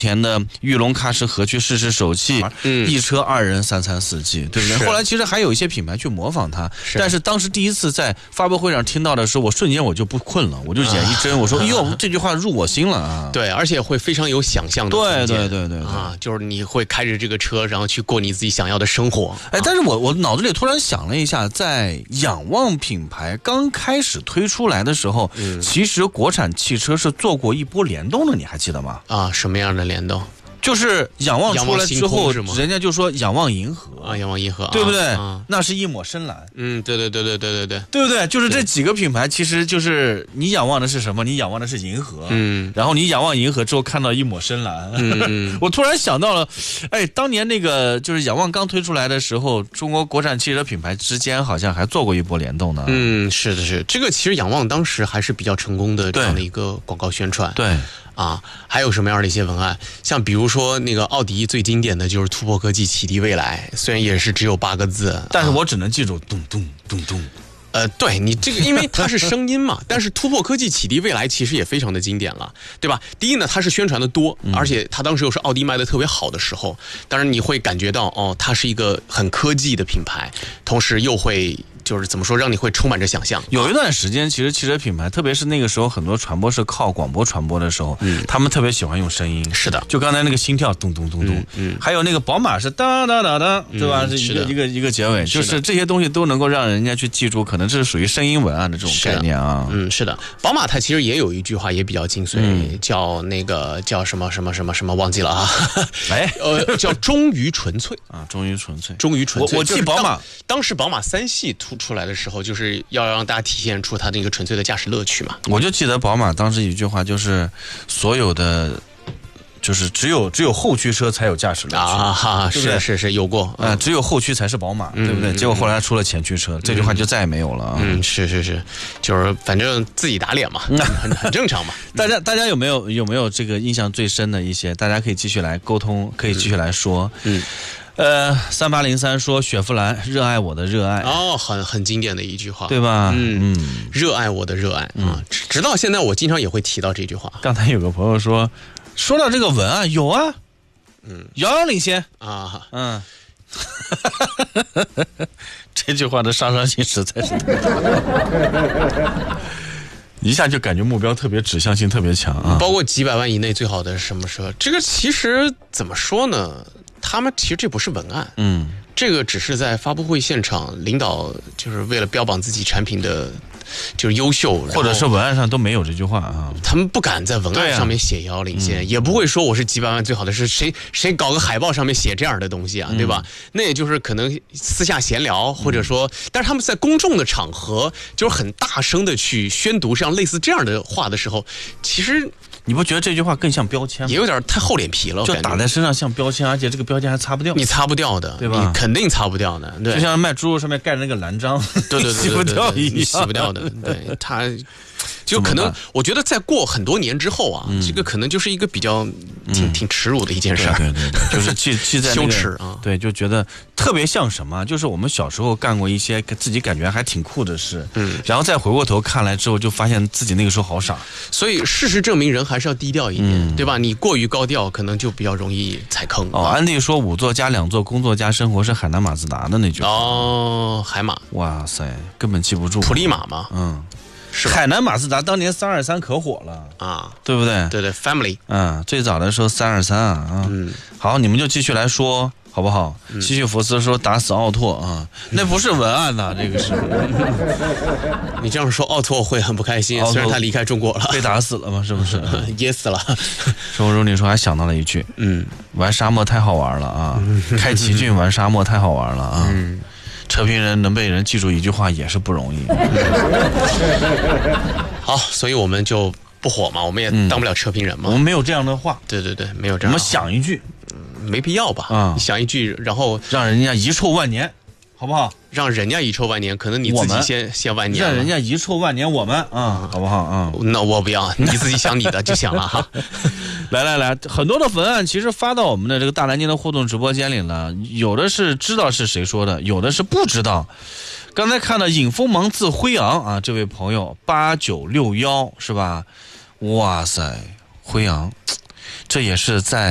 田的玉龙喀什河区试试手气，一车二人三餐四季，对不对？后来其实还有一些品牌去模仿它，但是当时第一次在发布会上听到的时候，我瞬间我就不困了，我就眼一睁，我说哟，这句话入我心了啊！ 对，而且会非常有想象的空间， 对啊，就是你会开着这个车，然后去过你自己想要的生活。 但是我脑子里突然想了一下，在仰望品牌刚开始推出来的时候，其实国产汽车是做过一波联动的，你还记得吗？ 啊，什么样的联动？ 就是仰望出来之后，人家就说仰望银河啊，仰望银河， 对不对？那是一抹深蓝。 对， 对不对？就是这几个品牌，其实就是你仰望的是什么？你仰望的是银河。然后你仰望银河之后看到一抹深蓝。我突然想到了，当年那个就是仰望刚推出来的时候，中国国产汽车品牌之间好像还做过一波联动呢。 是的，是这个，其实仰望当时还是比较成功的这样的一个广告宣传。 对。 还有什么样的一些文案？像比如说那个奥迪最经典的就是突破科技启迪未来，虽然也是只有8个字， 但是我只能记住咚咚咚咚。 对你这个，因为它是声音嘛，但是突破科技启迪未来其实也非常的经典了，对吧？第一呢，它是宣传的多，而且它当时又是奥迪卖的特别好的时候，当然你会感觉到它是一个很科技的品牌，同时又会。就是怎么说，让你会充满着想象。 有一段时间，其实汽车品牌，特别是那个时候，很多传播是靠广播传播的时候，他们特别喜欢用声音。 是的， 就刚才那个心跳咚咚咚咚，还有那个宝马是哒哒哒哒，对吧？是一个结尾，就是这些东西都能够让人家去记住，可能这是属于声音文案的这种概念啊。 是的，宝马它其实也有一句话也比较精髓，叫什么什么什么什么忘记了啊？叫忠于纯粹啊，忠于纯粹， 忠于纯粹。 我记宝马， 当时宝马3系出来的时候，就是要让大家体现出它那个纯粹的驾驶乐趣嘛。 我就记得宝马当时一句话，就是所有的，就是只有后驱车才有驾驶乐趣是有过只有后驱才是宝马，对不对？结果后来出了前驱车，这句话就再也没有了。 是，就是反正自己打脸嘛，很正常嘛。 大家有没有这个印象最深的一些？大家可以继续来沟通，可以继续来说。3803说雪佛兰热爱我的热爱很经典的一句话， 对吧？ 热爱我的热爱直到现在我经常也会提到这句话。 刚才有个朋友说到这个文案有啊，遥遥领先啊，这句话的杀伤性实在是一下就感觉目标特别指向性特别强啊， 包括几百万以内最好的什么车，这个其实怎么说呢？他们其实这不是文案，这个只是在发布会现场，领导就是为了标榜自己产品的就是优秀， 或者是文案上都没有这句话啊。 他们不敢在文案上面写遥遥领先，也不会说我是几百万最好的，是谁搞个海报上面写这样的东西啊，对吧？那也就是可能私下闲聊，或者说，但是他们在公众的场合就是很大声的去宣读像类似这样的话的时候，其实。 你不觉得这句话更像标签吗？ 也有点太厚脸皮了， 就打在身上像标签，而且这个标签还擦不掉。 你擦不掉的，对吧？你肯定擦不掉的，对。 就像卖猪肉上面盖着那个蓝章， 对， 洗不掉一样， 洗不掉的。对，它就可能，我觉得再过很多年之后啊，这个可能就是一个比较挺耻辱的一件事。 对，就是记在羞耻啊。 对，就觉得特别像什么，就是我们小时候干过一些自己感觉还挺酷的事，然后再回过头看来之后，就发现自己那个时候好傻。 所以事实证明，人还是要低调一点，对吧？你过于高调，可能就比较容易踩坑。 安迪说5座加2座，工作加生活是海南马自达的那句话。 海马。 哇塞，根本记不住。 普利马嘛，是海南马自达当年323可火了啊，对不对？ 对 ，Family， 最早的时候323啊，好，你们就继续来说。好不好？西西弗斯说打死奥拓啊，那不是文案呐，这个是。 你这样说，奥拓会很不开心，虽然他离开中国了， 被打死了吗？是不是？ 噎死了。 生活中你说还想到了一句，玩沙漠太好玩了啊，开奇骏玩沙漠太好玩了啊。车评人能被人记住一句话也是不容易。 好，所以我们就不火嘛，我们也当不了车评人嘛。 我们没有这样的话。 对，没有这样。 我们想一句。 没必要吧？想一句，然后让人家遗臭万年，好不好？ 让人家遗臭万年，可能你自己先万年。 让人家遗臭万年，我们好不好？ 那我不要，你自己想你的就行了哈。 来，很多的文案其实发到我们的这个大南京的互动直播间里了，有的是知道是谁说的，有的是不知道。刚才看到尹锋芒自辉昂啊，这位朋友8961是吧？哇塞，辉昂，这也是在。